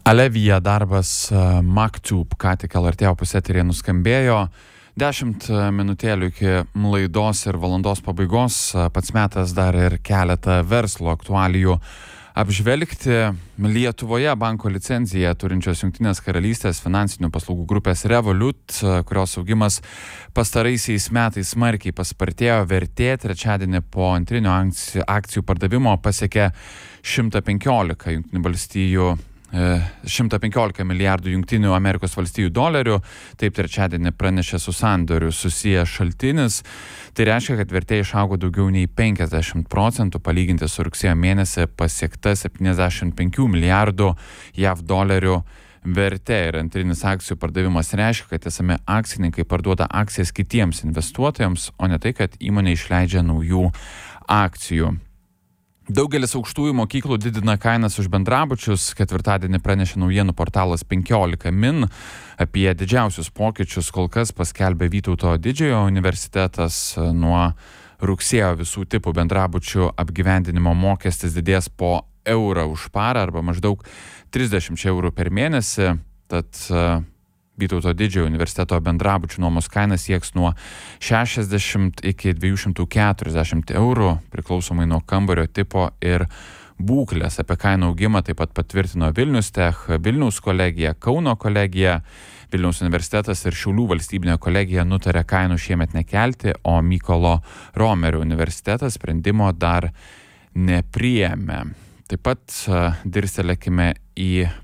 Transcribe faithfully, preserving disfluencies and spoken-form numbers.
Alevija darbas Maktub, ką tik L R T opus eteryje nuskambėjo. Dešimt minutėlių iki laidos ir valandos pabaigos, pats metas dar ir keletą verslo aktualijų apžvelgti. Lietuvoje banko licenciją turinčios Jungtinės karalystės finansinių paslaugų grupės Revolut, kurios augimas pastaraisiais metais smarkiai paspartėjo, vertė trečiadienį po antrinio akcijų, akcijų pardavimo pasiekė šimtą penkiolika Jungtinių valstijų šimtą penkiolika milijardų Jungtinių Amerikos valstijų dolerių, taip trečiadienį pranešė su sandoriu susijęs šaltinis. Tai reiškia, kad vertė išaugo daugiau nei penkiasdešimt procentų, palyginti su rugsėjo mėnesį pasiekta septyniasdešimt penkių milijardų JAV dolerių vertė. Ir antrinis akcijų pardavimas reiškia, kad esami akcininkai parduoda akcijas kitiems investuotojams, o ne tai, kad įmonė išleidžia naujų akcijų. Daugelis aukštųjų mokyklų didina kainas už bendrabučius. Ketvirtadienį pranešė naujienų portalas penkiolika min. Apie didžiausius pokyčius kol kas paskelbė Vytauto Didžiojo universitetas. Nuo rugsėjo visų tipų bendrabučių apgyvendinimo mokestis didės po eurą už parą arba maždaug trisdešimt eurų per mėnesį. Tad Vytauto Didžiojo universiteto bendrabučių nuomos kaina sieks nuo šešiasdešimt iki dviejų šimtų keturiasdešimt eurų, priklausomai nuo kambario tipo ir būklės. Apie kainų augimą taip pat patvirtino Vilnius Tech, Vilniaus kolegija, Kauno kolegija. Vilniaus universitetas ir Šiaulių valstybinė kolegija nutarė kainų šiemet nekelti, o Mykolo Romerio universitetas sprendimo dar nepriėmė. Taip pat dirstelėkime į